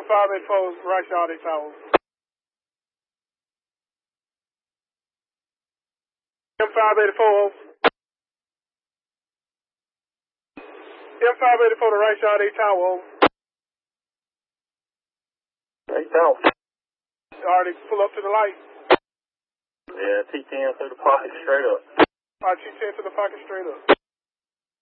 M584, right Charlotte Tower. M584. M584 to right Charlotte Tower. Hey, Tower. Already pull up to the light. Yeah, T10 through the pocket straight up. Alright, T10 to the pocket straight up.